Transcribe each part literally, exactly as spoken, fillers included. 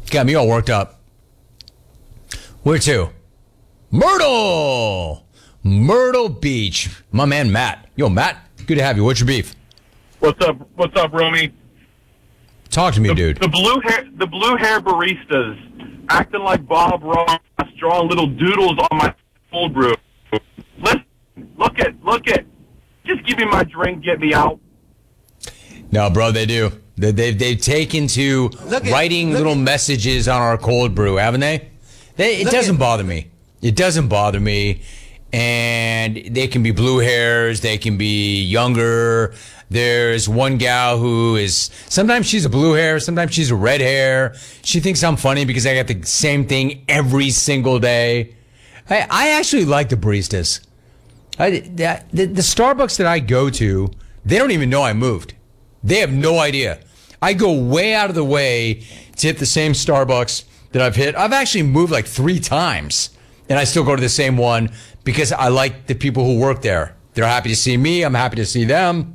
Got me all worked up. Where to? Myrtle! Myrtle Beach. My man, Matt. Yo, Matt, good to have you. What's your beef? What's up? What's up, Romy? Talk to me, the, dude. The blue hair, the blue hair baristas acting like Bob Ross, drawing little doodles on my cold brew. Listen, look at, look at. Just give me my drink, get me out. No, bro, they do. They, they've they've taken to Look at- writing look little at- messages on our cold brew, haven't they? they it Look doesn't at- bother me. It doesn't bother me. And they can be blue hairs. They can be younger. There's one gal who is, sometimes she's a blue hair. Sometimes she's a red hair. She thinks I'm funny because I got the same thing every single day. I, I actually like the baristas. I, that, the, the Starbucks that I go to, they don't even know I moved. They have no idea. I go way out of the way to hit the same Starbucks that I've hit. I've actually moved like three times, and I still go to the same one because I like the people who work there. They're happy to see me. I'm happy to see them.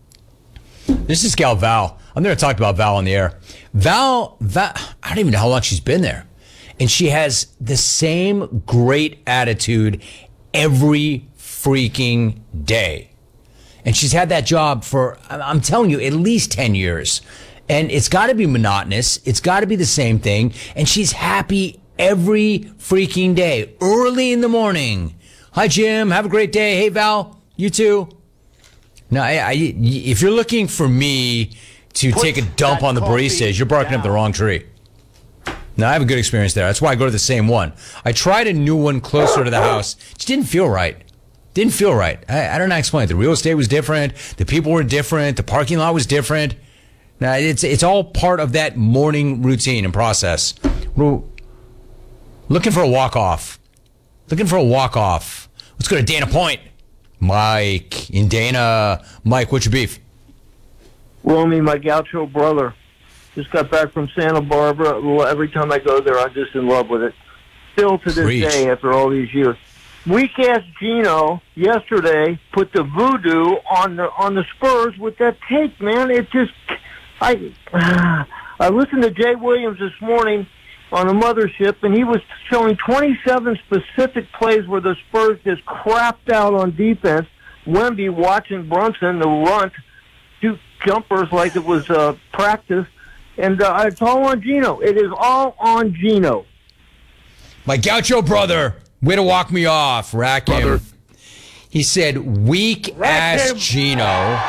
This is gal Val. I've never talked about Val on the air. Val, Val, I don't even know how long she's been there. And she has the same great attitude every freaking day. And she's had that job for, I'm telling you, at least ten years. And it's got to be monotonous. It's got to be the same thing. And she's happy every freaking day, early in the morning. Hi, Jim. Have a great day. Hey, Val. You too. Now, I, I, if you're looking for me to Put take a dump that on the coffee baristas, you're barking up the down. wrong tree. No, I have a good experience there. That's why I go to the same one. I tried a new one closer to the house. It just didn't feel right. Didn't feel right. I, I don't know how to explain it. The real estate was different. The people were different. The parking lot was different. Now, it's it's all part of that morning routine and process. We're looking for a walk-off. Looking for a walk-off. Let's go to Dana Point. Mike in Dana. Mike, what's your beef? Romy, my gaucho brother, just got back from Santa Barbara. Well, every time I go there, I'm just in love with it. Still to this Preach. day, after all these years. Weak-ass Gino yesterday put the voodoo on the on the Spurs with that take, man. It just, I, I listened to Jay Williams this morning on the mothership, and he was showing twenty-seven specific plays where the Spurs just crapped out on defense. Wemby watching Brunson, the runt, shoot jumpers like it was uh, practice. And uh, it's all on Gino. It is all on Gino. My gaucho brother. Way to walk me off, rack him. He said, weak ass him. Gino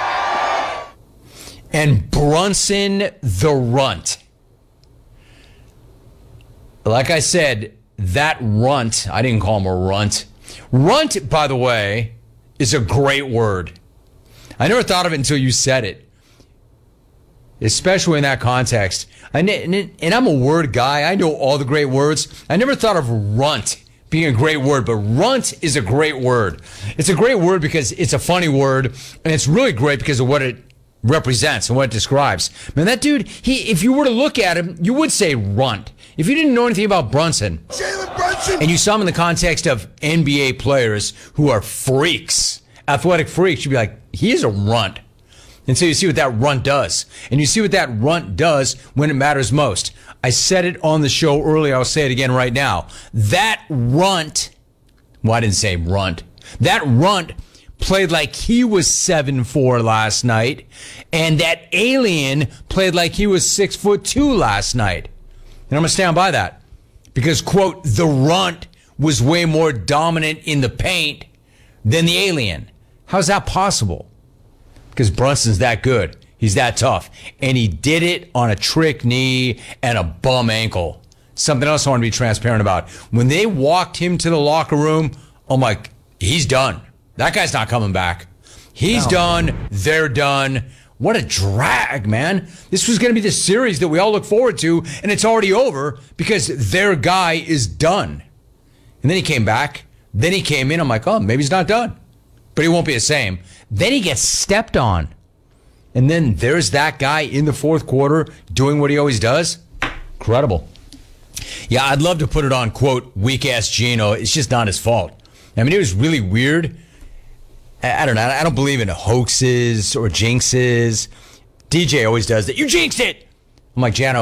and Brunson the runt. Like I said, that runt, I didn't call him a runt. Runt, by the way, is a great word. I never thought of it until you said it, especially in that context. And, and I'm a word guy. I know all the great words. I never thought of runt being a great word, but runt is a great word. It's a great word because it's a funny word, and it's really great because of what it represents and what it describes. Man, that dude, he if you were to look at him, you would say runt. If you didn't know anything about Brunson, Jalen Brunson. and you saw him in the context of N B A players who are freaks, athletic freaks, you'd be like, he is a runt. And so you see what that runt does. And you see what that runt does when it matters most. I said it on the show earlier. I'll say it again right now. That runt, well, I didn't say runt. That runt played like he was seven foot four last night. And that alien played like he was six foot two last night. And I'm going to stand by that. Because, quote, the runt was way more dominant in the paint than the alien. How's that possible? Because Brunson's that good. He's that tough. And he did it on a trick knee and a bum ankle. Something else I want to be transparent about. When they walked him to the locker room, I'm like, he's done. That guy's not coming back. He's No. done. They're done. What a drag, man. This was going to be the series that we all look forward to, and it's already over because their guy is done. And then he came back. Then he came in. I'm like, oh, maybe he's not done. But he won't be the same. Then he gets stepped on. And then there's that guy in the fourth quarter doing what he always does. Incredible. Yeah, I'd love to put it on, quote, weak-ass Gino. It's just not his fault. I mean, it was really weird. I, I don't know. I don't believe in hoaxes or jinxes. D J always does that. You jinxed it. I'm like, Jano,